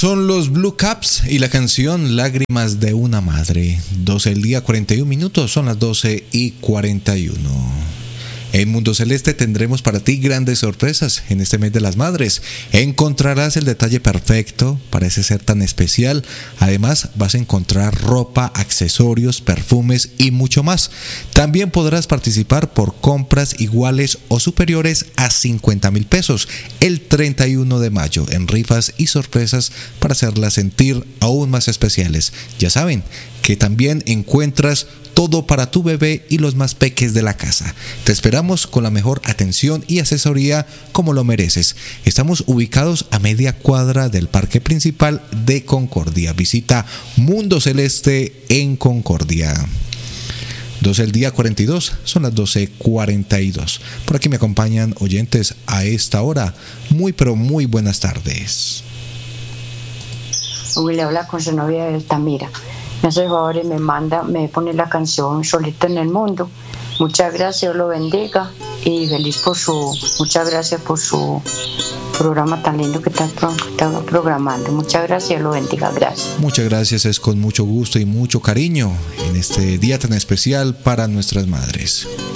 Son los Blue Caps y la canción Lágrimas de una madre. 12 del día, 41 minutos, son las 12:41. En Mundo Celeste tendremos para ti grandes sorpresas en este mes de las madres. Encontrarás el detalle perfecto para ese ser tan especial. Además, vas a encontrar ropa, accesorios, perfumes y mucho más. También podrás participar por compras iguales o superiores a 50,000 pesos el 31 de mayo en rifas y sorpresas para hacerlas sentir aún más especiales. Ya saben que también encuentras todo para tu bebé y los más peques de la casa. Te esperamos con la mejor atención y asesoría como lo mereces. Estamos ubicados a media cuadra del parque principal de Concordia. Visita Mundo Celeste en Concordia. 12 del día 42, son las 12:42. Por aquí me acompañan oyentes a esta hora. Muy pero muy buenas tardes. Le habla con su novia Altamira. Me hace el favor y me pone la canción Solito en el Mundo. Muchas gracias, Dios lo bendiga y muchas gracias por su programa tan lindo que está programando. Muchas gracias, Dios lo bendiga, gracias. Muchas gracias, es con mucho gusto y mucho cariño en este día tan especial para nuestras madres.